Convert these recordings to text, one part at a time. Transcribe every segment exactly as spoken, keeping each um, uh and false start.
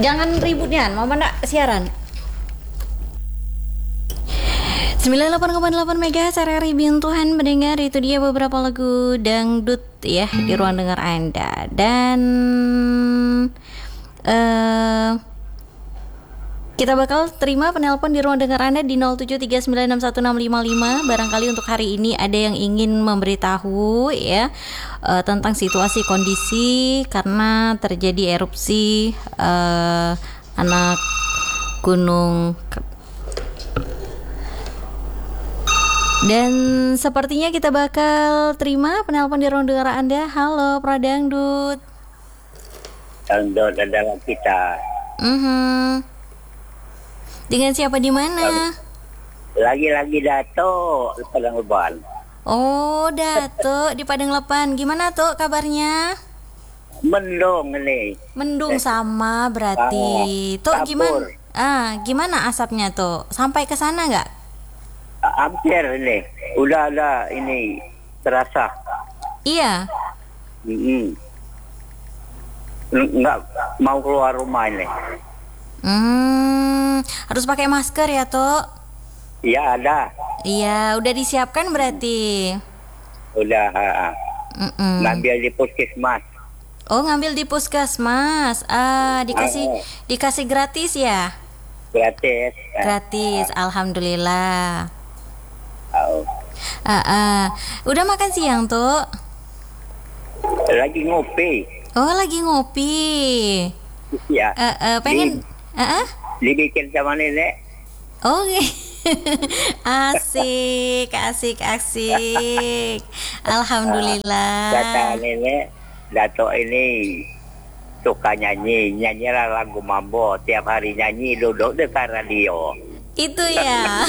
Jangan ributnya, Mama nak siaran. sembilan puluh delapan koma delapan megahertz R R I Bintuhan mendengar, itu dia beberapa lagu dangdut ya di ruang dengar Anda. Dan uh, kita bakal terima penelpon di ruang dengar Anda di nol tujuh tiga sembilan enam satu enam lima lima. Barangkali untuk hari ini ada yang ingin memberitahu ya uh, tentang situasi kondisi karena terjadi erupsi uh, anak gunung. Dan sepertinya kita bakal terima penelpon di ruang dengar Anda. Halo Pradangdut. Dangdut adalah kita. Mm-hmm. Dengan siapa di mana? Lagi-lagi Dato di Padang Leban. Oh, Dato di Padang Leban. Gimana tuh kabarnya? Mendung ini. Mendung sama berarti. Ah, tuh kapur. gimana? Ah, gimana asapnya tuh? Sampai ke sana nggak? Hampir ini, udah ada ini terasa. Iya. Mm-mm. Nggak mau keluar rumah ini. Hmm, harus pakai masker ya tuh? Iya ada. Iya, udah disiapkan berarti. Udah. Mm-mm. Ngambil di puskesmas. Oh, ngambil di puskesmas. Ah, dikasih Ah. dikasih gratis ya? Gratis. Gratis, alhamdulillah. Oh. Ah, ah. Udah makan siang tuh? Lagi ngopi. Oh, lagi ngopi. Ya. Eh, eh, pengen ah, ah? Dibikin sama nenek. Oh, asik, asik, asik. Alhamdulillah. Kata nenek, Dato ini suka nyanyi, nyanyi lagu mambo, tiap hari nyanyi duduk dekat radio. Itu ya.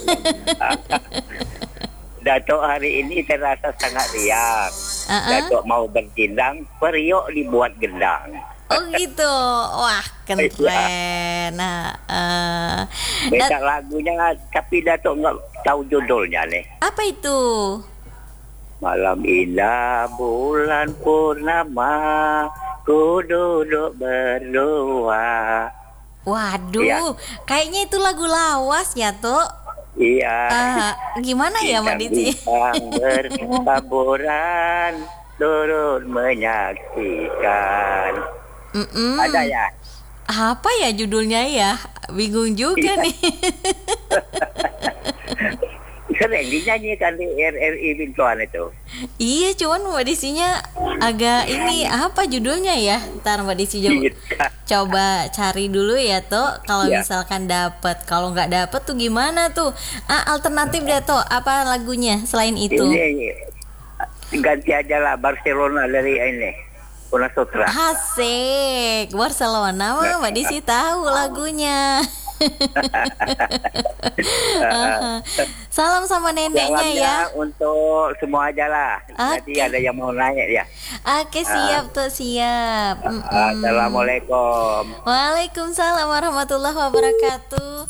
Dato hari ini terasa sangat riang. Uh-uh. Dato mau berjindang, periuk dibuat gendang. Oh gitu, wah keren. Nah, uh, Beda Dat- lagunya, tapi Dato nggak tahu judulnya nih. apa itu? Malam indah bulan purnama, ku duduk berdua. Waduh, Ya. kayaknya itu lagu lawas ya tuh. Iya. Uh, gimana ya Mbak Dici? Bintang bertaburan turun menyaksikan. Mm-mm. Ada ya? Apa ya judulnya ya? Bingung juga Iya. nih. Sering dinyanyikan di R R I Bintuan itu. Iya, cuman Mbak Disinya agak ini apa judulnya ya? Ntar Mbak Disi coba, Iya. coba cari dulu ya tuh. Kalau Ya. misalkan dapet, kalau nggak dapet tuh gimana tuh? Ah, alternatif deh tuh. Apa lagunya selain itu? Ini ganti aja lah Barcelona dari ini. Una Sutra. Asik, Barcelona mah Mbak Disi tahu lagunya. Aha. Salam sama neneknya ya. Salamnya untuk semua aja lah. Nanti Oke. ada yang mau nanya ya. Oke, siap tuh, siap. Mm-mm. Assalamualaikum. Waalaikumsalam warahmatullahi wabarakatuh.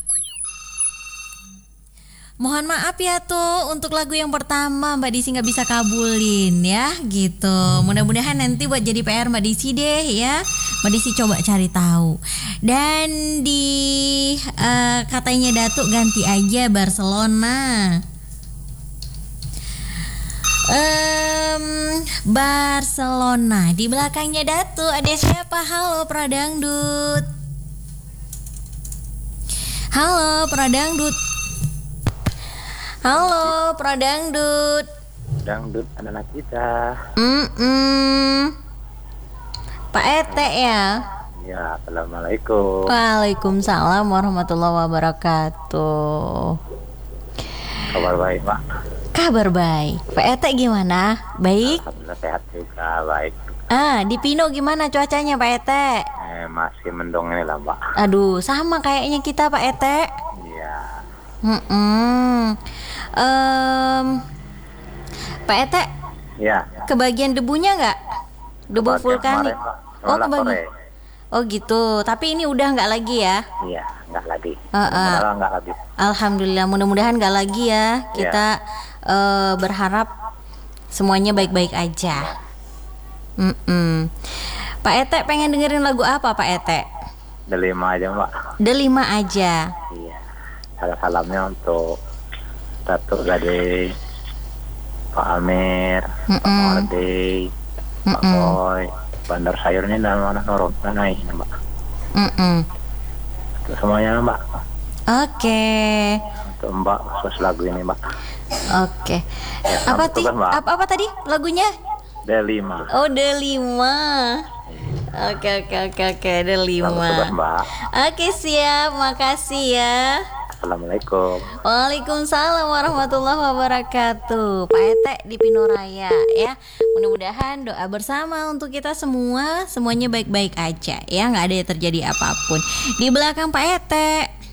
Mohon maaf ya tuh untuk lagu yang pertama Mbak Disi nggak bisa kabulin ya gitu. Mudah-mudahan nanti buat jadi P R Mbak Disi deh ya. Mbak Disi coba cari tahu. Dan di eh, katanya Datuk ganti aja Barcelona. Em, Barcelona. Di belakangnya Datuk ada siapa? Halo Pradangdut. Halo Pradangdut. Halo Pradangdut. Dangdut anak kita. Mm-mm. Pak Ete ya. Ya, assalamualaikum. Waalaikumsalam warahmatullahi wabarakatuh. Kabar baik, Pak. Kabar baik. Pak Ete gimana? Baik. Alhamdulillah sehat juga, baik. Ah, di Pino gimana cuacanya Pak Ete? Eh, masih mendung ini lah, Pak. Aduh, sama kayaknya kita Pak Ete. Iya. Mm-mm. Em, Pak Ete, Ya. kebagian debunya nggak? Debu Kebagian vulkanik. kemarin, Pak. Oh, Malah kebagian. sore. Oh gitu. Tapi ini udah nggak lagi ya? Iya, nggak lagi. Uh-uh. Mudah-mudahan nggak lagi. Alhamdulillah, mudah-mudahan nggak lagi ya. Kita eh, berharap semuanya baik-baik aja. Mm-mm. Pak Ete pengen dengerin lagu apa Pak Ete? Delima aja Mbak. Delima aja. Iya. Salam-salamnya untuk Datuk Gade, Pak Amir, Pak Mm-mm. Mardi, Pak Mm-mm. Boy, Bandar Sayurnya dan mana Norong naik Mbak. Mm-mm. Untuk semuanya Mbak. Oke. Untuk Mbak khusus lagu ini Mbak. Oke. Ya, Apa selamat ti? tugas, Mbak. Apa, apa tadi lagunya? Delima. Oh, Delima. Oke, oke, oke, oke, Selamat tugas Delima. Mbak. Oke, siap. Makasih ya. Assalamualaikum. Waalaikumsalam warahmatullahi wabarakatuh. Pak Ete di Pinoraya ya. Mudah-mudahan doa bersama untuk kita semua, semuanya baik-baik aja ya, nggak ada yang terjadi apapun. Di belakang Pak Ete